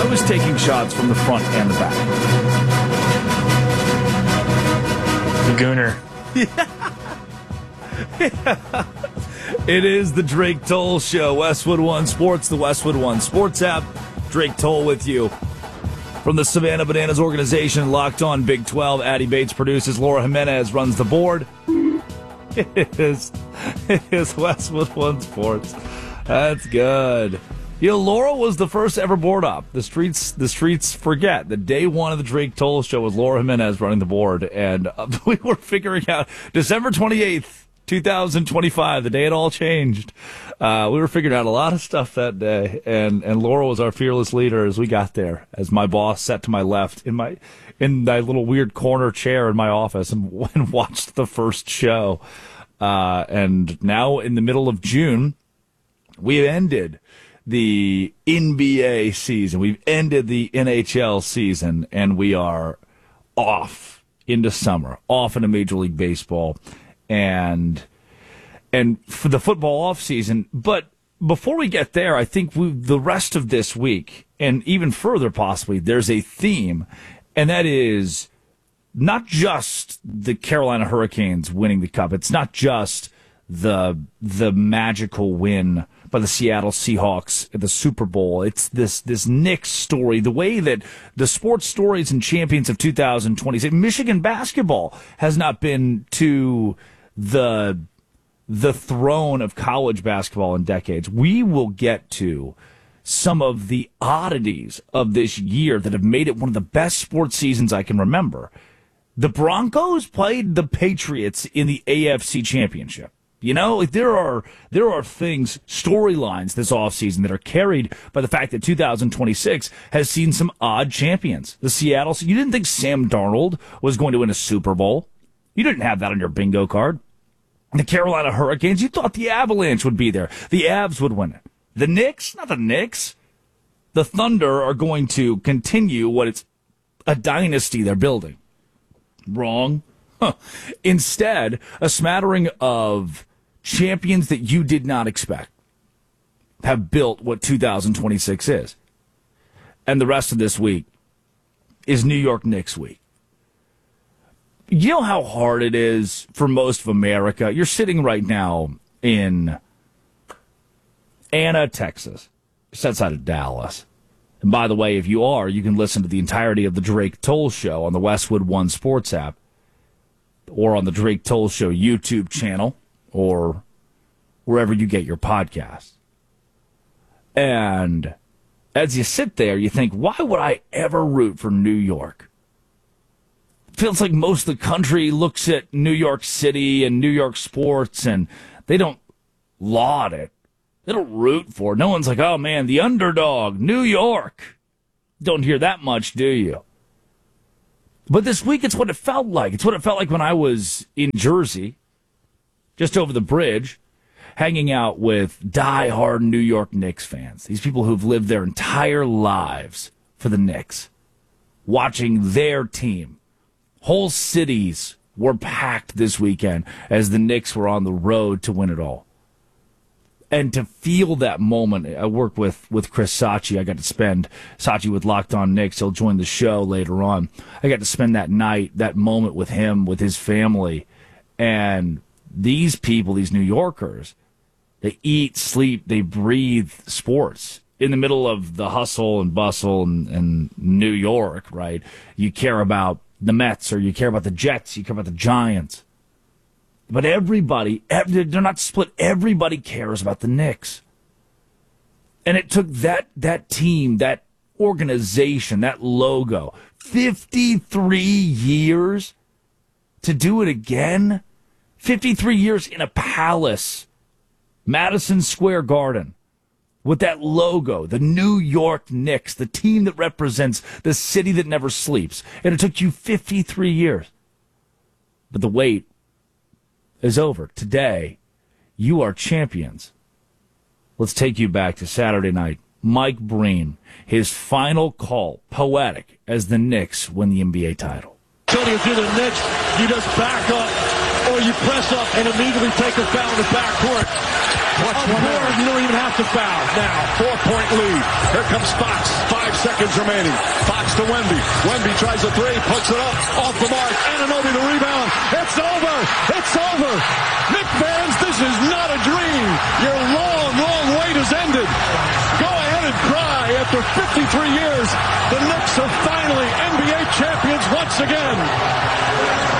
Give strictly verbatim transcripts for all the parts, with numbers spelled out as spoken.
I was taking shots from the front and the back. The Gooner. Yeah. It is the Drake Toll Show. Westwood One Sports, the Westwood One Sports app. Drake Toll with you. From the Savannah Bananas organization, Locked On Big twelve, Addie Bates produces, Laura Jimenez runs the board. It is, it is Westwood One Sports. That's good. You know, Laura was the first ever board op. The streets the streets forget that day one of the Drake Toll Show was Laura Jimenez running the board. And uh, we were figuring out December twenty-eighth, twenty twenty-five, the day it all changed. Uh, we were figuring out a lot of stuff that day. And, and Laura was our fearless leader as we got there, as my boss sat to my left in my in my little weird corner chair in my office and, and watched the first show. Uh, and now in the middle of June, we ended the N B A season. We've ended the N H L season, and we are off into summer, off into Major League Baseball, and and for the football off season. But before we get there, I think we, the rest of this week, and even further possibly, there's a theme, and that is not just the Carolina Hurricanes winning the Cup. It's not just the the magical win by the Seattle Seahawks at the Super Bowl. It's this this Knicks story, the way that the sports stories and champions of two thousand twenty, Michigan basketball has not been to the the throne of college basketball in decades. We will get to some of the oddities of this year that have made it one of the best sports seasons I can remember. The Broncos played the Patriots in the A F C Championship. You know, like there are there are things, storylines this offseason that are carried by the fact that two thousand twenty-six has seen some odd champions. The Seattle, you didn't think Sam Darnold was going to win a Super Bowl. You didn't have that on your bingo card. The Carolina Hurricanes, you thought the Avalanche would be there. The Avs would win it. The Knicks, not the Knicks. The Thunder are going to continue what it's a dynasty they're building. Wrong. Huh. Instead, a smattering of champions that you did not expect have built what two thousand twenty-six is. And the rest of this week is New York Knicks week. You know how hard it is for most of America? You're sitting right now in Anna, Texas. It's outside of Dallas. And by the way, if you are, you can listen to the entirety of the Drake Toll Show on the Westwood One Sports app or on the Drake Toll Show YouTube channel or wherever you get your podcasts. And as you sit there, you think, why would I ever root for New York? It feels like most of the country looks at New York City and New York sports and they don't laud it. They don't root for it. No one's like, oh man, the underdog, New York. Don't hear that much, do you? But this week, it's what it felt like. It's what it felt like when I was in Jersey, just over the bridge, hanging out with die-hard New York Knicks fans. These people who've lived their entire lives for the Knicks, watching their team. Whole cities were packed this weekend as the Knicks were on the road to win it all. And to feel that moment, I work with, with Chris Sachi. I got to spend, Sachi with Locked On Knicks. He'll join the show later on. I got to spend that night, that moment with him, with his family. And these people, these New Yorkers, they eat, sleep, they breathe sports. In the middle of the hustle and bustle and, and New York, right? You care about the Mets or you care about the Jets, you care about the Giants. But everybody, they're not split. Everybody cares about the Knicks. And it took that that team, that organization, that logo, fifty-three years to do it again. fifty-three years in a palace, Madison Square Garden, with that logo, the New York Knicks, the team that represents the city that never sleeps. And it took you fifty-three years. But the wait is over. Today, you are champions. Let's take you back to Saturday night. Mike Breen, his final call, poetic, as the Knicks win the N B A title. Tony, if you're the Knicks, you just back up or you press up and immediately take a foul in the backcourt. Watch one more. You don't even have to foul. Now, four-point lead. Here comes Fox. Five seconds remaining. Fox to Wemby. Wemby tries a three, puts it up, off the mark. Anunoby the rebound. It's over. It's over. Knicks fans, this is not a dream. Your long, long wait has ended. Go ahead and cry. After fifty-three years, the Knicks are finally N B A champions once again.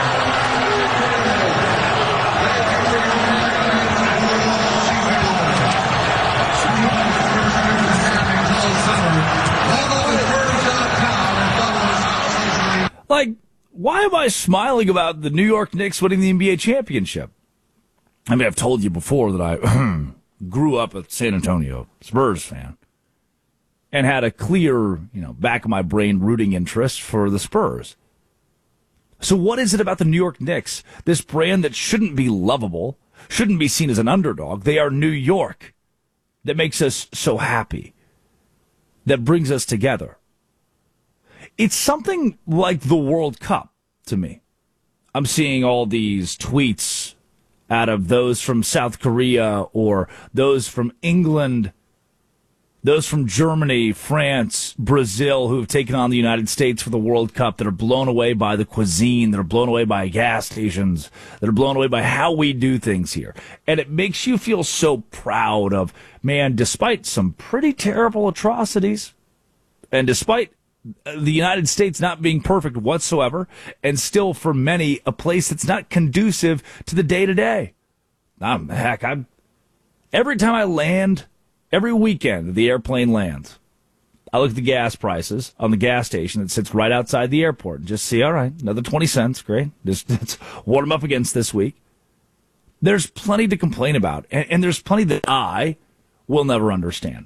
Like, why am I smiling about the New York Knicks winning the N B A championship? I mean, I've told you before that I grew up a San Antonio Spurs fan and had a clear, you know, back of my brain rooting interest for the Spurs. So what is it about the New York Knicks, this brand that shouldn't be lovable, shouldn't be seen as an underdog? They are New York, that makes us so happy, that brings us together. It's something like the World Cup to me. I'm seeing all these tweets out of those from South Korea or those from England, those from Germany, France, Brazil, who have taken on the United States for the World Cup, that are blown away by the cuisine, that are blown away by gas stations, that are blown away by how we do things here. And it makes you feel so proud of, man, despite some pretty terrible atrocities, and despite the United States not being perfect whatsoever, and still for many a place that's not conducive to the day-to-day. Um, heck, I'm, every time I land, every weekend the airplane lands, I look at the gas prices on the gas station that sits right outside the airport and just see, all right, another twenty cents, great. Just, that's what I'm up against this week. There's plenty to complain about, and, and there's plenty that I will never understand.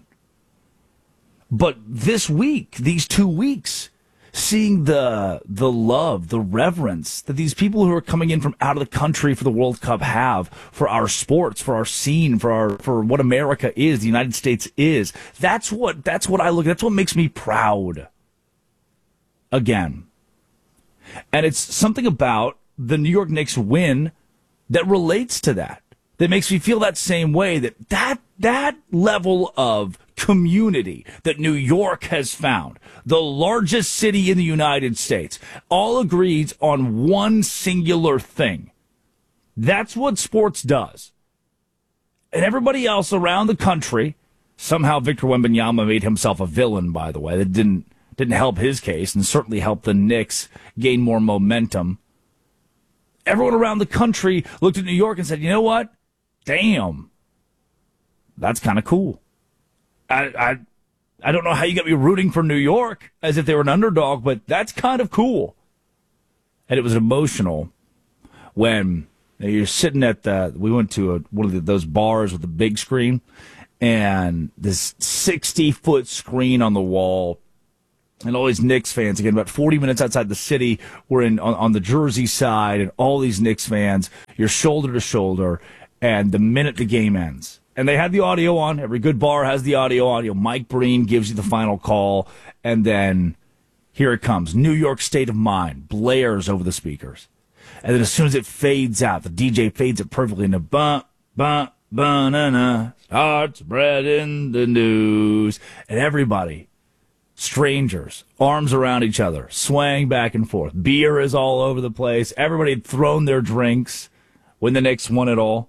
But this week, these two weeks, seeing the the love, the reverence that these people who are coming in from out of the country for the World Cup have for our sports, for our scene, for our for what America is, the United States is. That's what that's what I look at. That's what makes me proud. Again. And it's something about the New York Knicks win that relates to that. That makes me feel that same way, that that, that level of community that New York has found, the largest city in the United States, all agrees on one singular thing. That's what sports does. And everybody else around the country, somehow Victor Wembanyama made himself a villain, by the way. That didn't, didn't help his case, and certainly helped the Knicks gain more momentum. Everyone around the country looked at New York and said, you know what? Damn, that's kind of cool. I, I I don't know how you got me rooting for New York as if they were an underdog, but that's kind of cool. And it was emotional when you're sitting at the, we went to a, one of the, those bars with the big screen, and this sixty-foot screen on the wall, and all these Knicks fans, again, about forty minutes outside the city, we're in on, on the Jersey side, and all these Knicks fans, you're shoulder to shoulder, and the minute the game ends, and they had the audio on, every good bar has the audio on, you know, Mike Breen gives you the final call, and then here it comes, New York State of Mind, blares over the speakers. And then as soon as it fades out, the D J fades it perfectly into bump, bump, banana, start spreading the news, and everybody, strangers, arms around each other, swaying back and forth. Beer is all over the place. Everybody had thrown their drinks when the Knicks won it all.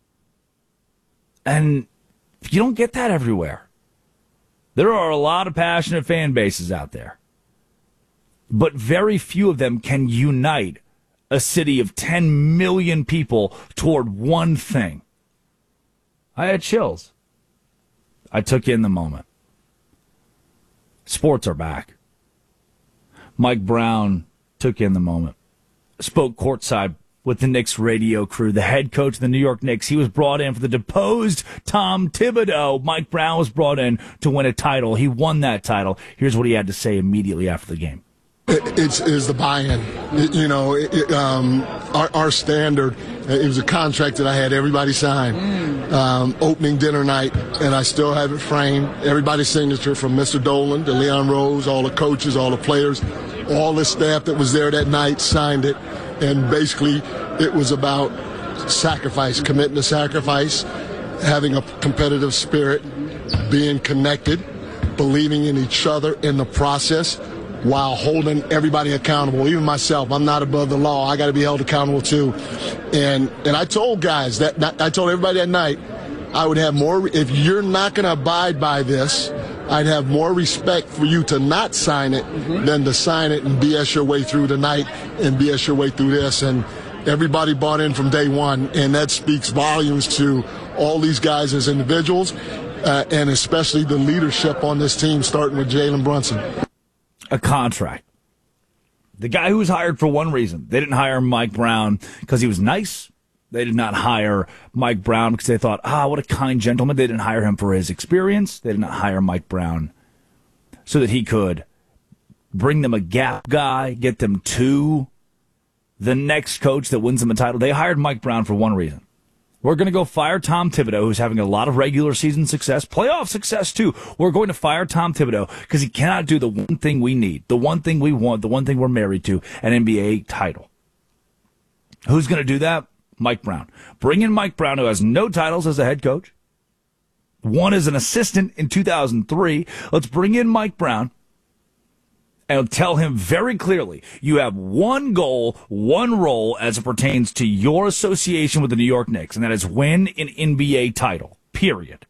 And you don't get that everywhere. There are a lot of passionate fan bases out there, but very few of them can unite a city of ten million people toward one thing. I had chills. I took in the moment. Sports are back. Mike Brown took in the moment. Spoke courtside with the Knicks radio crew. The head coach of the New York Knicks, he was brought in for the deposed Tom Thibodeau. Mike Brown was brought in to win a title. He won that title. Here's what he had to say immediately after the game. It, it's is the buy-in. It, you know, it, it, um, our, our standard, it was a contract that I had everybody sign. Um, opening dinner night, and I still have it framed. Everybody's signature, from Mister Dolan to Leon Rose, all the coaches, all the players, all the staff that was there that night signed it. And basically, it was about sacrifice, committing to sacrifice. having a competitive spirit, being connected, believing in each other in the process, while holding everybody accountable, even myself. I'm not above the law. I got to be held accountable too. And and I told guys that, I told everybody that night, I would have more, if you're not going to abide by this, I'd have more respect for you to not sign it mm-hmm. than to sign it and B S your way through the night and B S your way through this. And everybody bought in from day one, and that speaks volumes to all these guys as individuals, uh, and especially the leadership on this team, starting with Jalen Brunson. A contract. The guy who was hired for one reason. They didn't hire Mike Brown because he was nice. They did not hire Mike Brown because they thought, ah, what a kind gentleman. They didn't hire him for his experience. They did not hire Mike Brown so that he could bring them a gap guy, get them to the next coach that wins them a title. They hired Mike Brown for one reason. We're going to go fire Tom Thibodeau, who's having a lot of regular season success, playoff success too. We're going to fire Tom Thibodeau because he cannot do the one thing we need, the one thing we want, the one thing we're married to, an N B A title. Who's going to do that? Mike Brown. Bring in Mike Brown, who has no titles as a head coach. One as an assistant in two thousand three. Let's bring in Mike Brown and tell him very clearly, you have one goal, one role as it pertains to your association with the New York Knicks, and that is win an N B A title, period.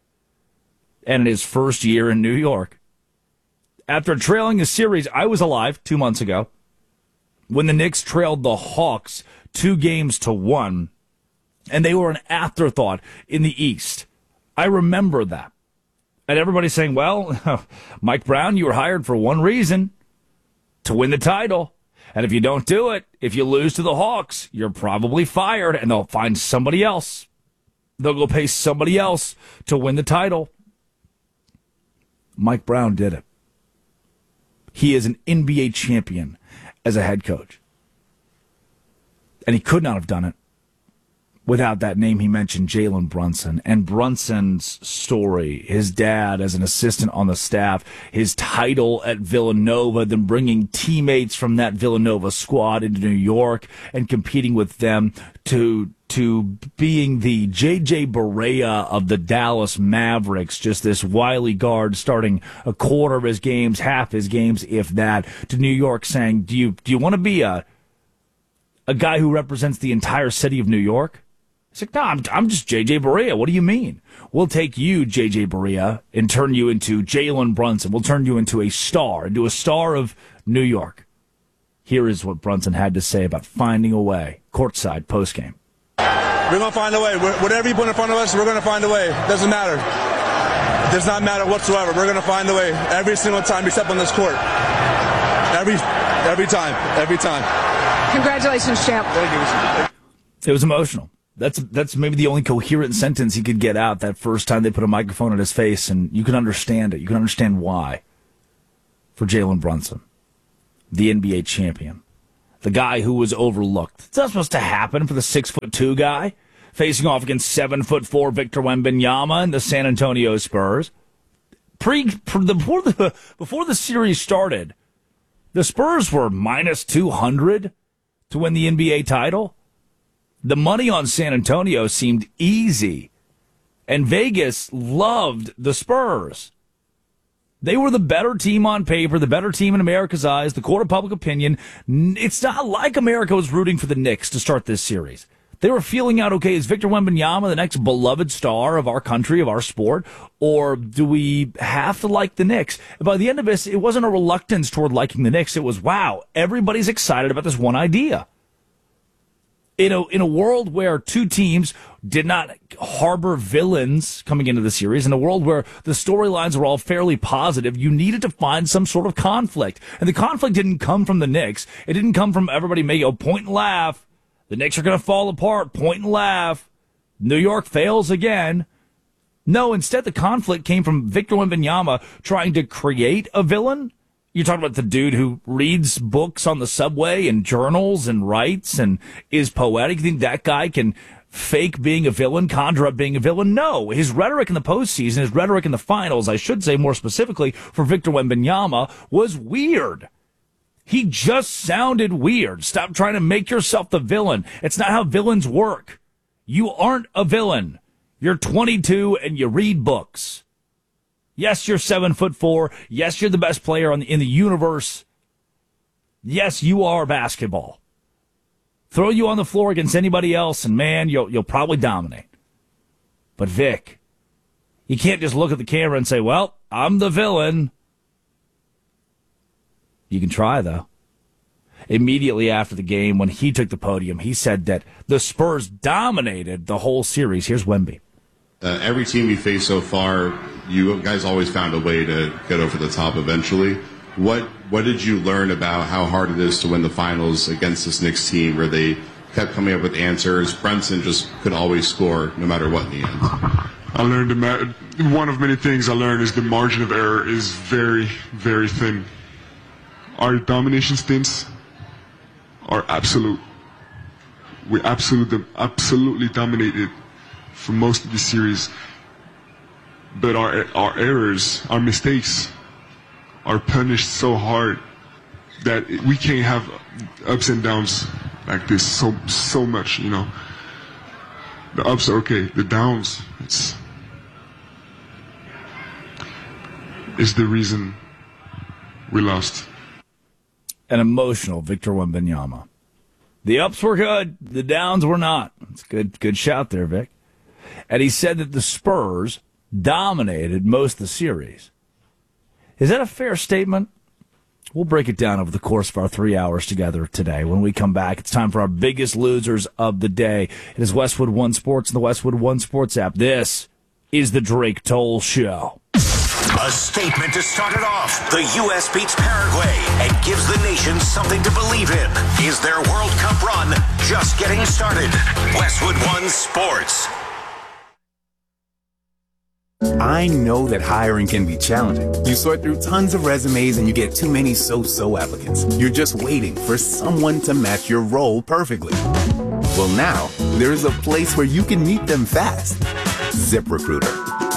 And in his first year in New York, after trailing a series, I was alive two months ago, when the Knicks trailed the Hawks two games to one, and they were an afterthought in the East. I remember that. And everybody's saying, well, Mike Brown, you were hired for one reason, to win the title. And if you don't do it, if you lose to the Hawks, you're probably fired, and they'll find somebody else. They'll go pay somebody else to win the title. Mike Brown did it. He is an N B A champion as a head coach. And he could not have done it without that name he mentioned, Jalen Brunson. And Brunson's story, his dad as an assistant on the staff, his title at Villanova, then bringing teammates from that Villanova squad into New York and competing with them to to being the J J Barea of the Dallas Mavericks, just this wily guard starting a quarter of his games, half his games, if that, to New York saying, do you do you want to be a a guy who represents the entire city of New York? He's like, no, I'm, I'm just J J Barea. What do you mean? We'll take you, J J Barea, and turn you into Jalen Brunson. We'll turn you into a star, into a star of New York. Here is what Brunson had to say about finding a way, courtside, postgame. We're going to find a way. Whatever you put in front of us, we're going to find a way. It doesn't matter. It does not matter whatsoever. We're going to find a way every single time we step on this court. Every, every time. Every time. Congratulations, champ. Thank you. It was emotional. That's that's maybe the only coherent sentence he could get out that first time they put a microphone in his face, and you can understand it. You can understand why. For Jalen Brunson, the N B A champion, the guy who was overlooked. It's not supposed to happen for the six foot two guy facing off against seven foot four Victor Wembanyama and the San Antonio Spurs. Pre, pre the, before the before the series started, the Spurs were minus two hundred to win the N B A title. The money on San Antonio seemed easy, and Vegas loved the Spurs. They were the better team on paper, the better team in America's eyes, the court of public opinion. It's not like America was rooting for the Knicks to start this series. They were feeling out, okay, is Victor Wembanyama the next beloved star of our country, of our sport, or do we have to like the Knicks? And by the end of this, it wasn't a reluctance toward liking the Knicks. It was, wow, everybody's excited about this one idea. In a, in a world where two teams did not harbor villains coming into the series, in a world where the storylines were all fairly positive, you needed to find some sort of conflict. And the conflict didn't come from the Knicks. It didn't come from everybody making a point and laugh. The Knicks are going to fall apart, point and laugh. New York fails again. No, instead the conflict came from Victor Wembanyama trying to create a villain. You're talking about the dude who reads books on the subway and journals and writes and is poetic. You think that guy can fake being a villain, conjure up being a villain? No. His rhetoric in the postseason, his rhetoric in the finals, I should say more specifically for Victor Wembanyama, was weird. He just sounded weird. Stop trying to make yourself the villain. It's not how villains work. You aren't a villain. You're twenty-two and you read books. Yes, you're seven foot four. Yes, you're the best player on the, in the universe. Yes, you are basketball. Throw you on the floor against anybody else, and man, you'll you'll probably dominate. But Vic, you can't just look at the camera and say, "Well, I'm the villain." You can try, though. Immediately after the game, when he took the podium, he said that the Spurs dominated the whole series. Here's Wemby. Uh, every team we faced so far, you guys always found a way to get over the top eventually. What what did you learn about how hard it is to win the finals against this Knicks team where they kept coming up with answers? Brunson just could always score no matter what in the end. I learned the ma- one of many things I learned is the margin of error is very, very thin. Our domination stints are absolute. We absolutely, absolutely dominated for most of the series. But our our errors, our mistakes, are punished so hard that we can't have ups and downs like this so so much. You know, the ups are okay, the downs, it's is the reason we lost. An emotional Victor Wembanyama. The ups were good, the downs were not. It's good, good shout there, Vic. And he said that the Spurs dominated most of the series. Is that a fair statement? We'll break it down over the course of our three hours together today. When we come back, it's time for our biggest losers of the day. It is Westwood One Sports and the Westwood One Sports app. This is the Drake Toll Show. A statement to start it off. The U S beats Paraguay and gives the nation something to believe in. Is their World Cup run just getting started? Westwood One Sports. I know that hiring can be challenging. You sort through tons of resumes and you get too many so-so applicants. You're just waiting for someone to match your role perfectly. Well, now, there's a place where you can meet them fast. ZipRecruiter.